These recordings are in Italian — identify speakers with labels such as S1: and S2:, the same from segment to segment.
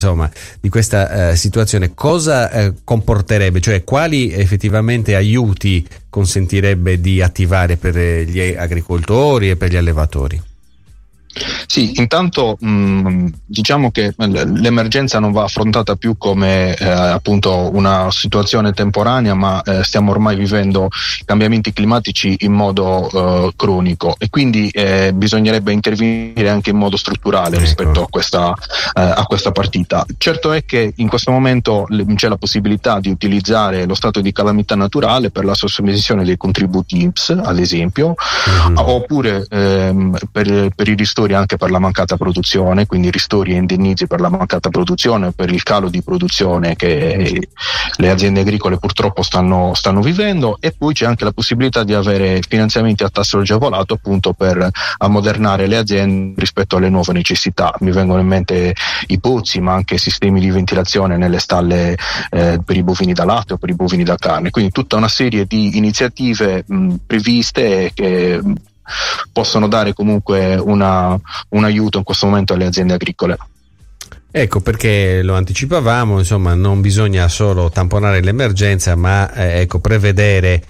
S1: insomma, di questa situazione, cosa comporterebbe, cioè quali effettivamente aiuti consentirebbe di attivare per gli agricoltori e per gli allevatori?
S2: Sì, intanto diciamo che l'emergenza non va affrontata più come appunto una situazione temporanea, ma stiamo ormai vivendo cambiamenti climatici in modo cronico, e quindi bisognerebbe intervenire anche in modo strutturale rispetto a questa partita. Certo è che in questo momento c'è la possibilità di utilizzare lo stato di calamità naturale per la sospensione dei contributi INPS, ad esempio, oppure per i ristori anche per la mancata produzione, quindi ristori e indennizzi per la mancata produzione, per il calo di produzione che le aziende agricole purtroppo stanno vivendo. E poi c'è anche la possibilità di avere finanziamenti a tasso agevolato, appunto per ammodernare le aziende rispetto alle nuove necessità. Mi vengono in mente i pozzi, ma anche sistemi di ventilazione nelle stalle per i bovini da latte o per i bovini da carne, quindi tutta una serie di iniziative previste che possono dare comunque un aiuto in questo momento alle aziende agricole.
S1: Ecco perché lo anticipavamo, insomma, non bisogna solo tamponare l'emergenza, ma prevedere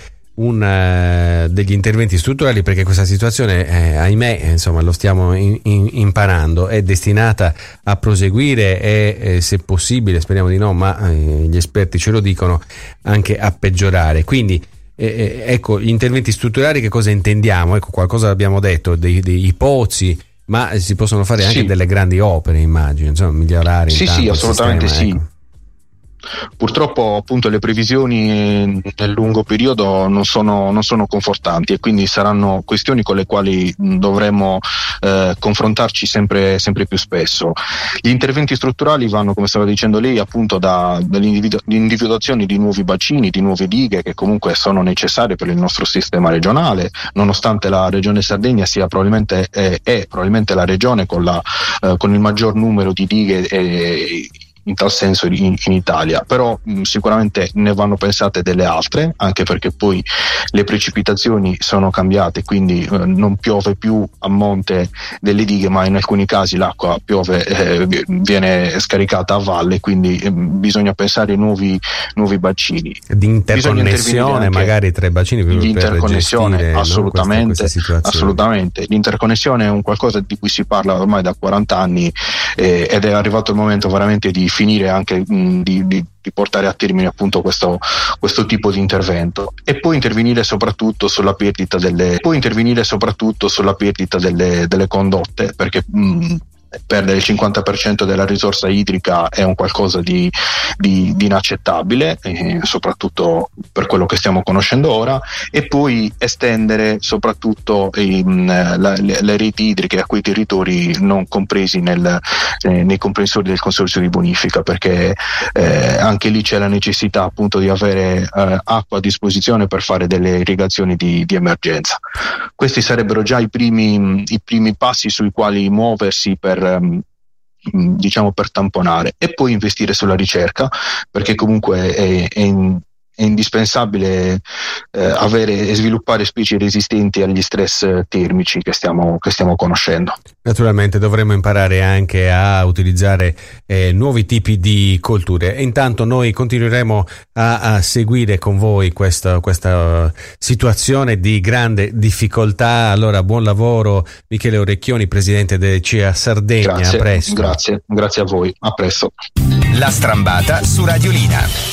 S1: degli interventi strutturali, perché questa situazione ahimè, insomma, lo stiamo imparando, è destinata a proseguire e se possibile, speriamo di no, ma gli esperti ce lo dicono, anche a peggiorare. Quindi ecco, gli interventi strutturali, che cosa intendiamo? Ecco, qualcosa abbiamo detto, dei pozzi, ma si possono fare anche delle grandi opere, immagino, insomma, migliorare
S2: sì, assolutamente
S1: il sistema,
S2: sì. Purtroppo appunto le previsioni nel lungo periodo non sono confortanti, e quindi saranno questioni con le quali dovremo confrontarci sempre più spesso. Gli interventi strutturali vanno, come stava dicendo lei, appunto dall'individuazione di nuovi bacini, di nuove dighe, che comunque sono necessarie per il nostro sistema regionale, nonostante la regione Sardegna sia probabilmente la regione con il maggior numero di dighe in tal senso in Italia, però sicuramente ne vanno pensate delle altre, anche perché poi le precipitazioni sono cambiate, quindi non piove più a monte delle dighe, ma in alcuni casi l'acqua viene scaricata a valle, quindi bisogna pensare ai nuovi bacini
S1: di interconnessione, magari tra i bacini,
S2: di interconnessione,
S1: gestire,
S2: assolutamente, assolutamente. L'interconnessione è un qualcosa di cui si parla ormai da 40 anni ed è arrivato il momento veramente di finire anche di portare a termine appunto questo tipo di intervento, e poi intervenire soprattutto sulla perdita delle condotte, perché perdere il 50% della risorsa idrica è un qualcosa di inaccettabile, soprattutto per quello che stiamo conoscendo ora, e poi estendere soprattutto le reti idriche a quei territori non compresi nei comprensori del consorzio di bonifica, perché anche lì c'è la necessità appunto di avere acqua a disposizione per fare delle irrigazioni di emergenza. Questi sarebbero già i primi passi sui quali muoversi per tamponare, e poi investire sulla ricerca, perché comunque è indispensabile avere e sviluppare specie resistenti agli stress termici che stiamo conoscendo.
S1: Naturalmente dovremo imparare anche a utilizzare nuovi tipi di colture, e intanto noi continueremo a seguire con voi questa situazione di grande difficoltà. Allora, buon lavoro Michele Orecchioni, presidente del CEA Sardegna.
S2: Grazie,
S1: a presto.
S2: Grazie a voi, a presto.
S3: La Strambata su Radiolina.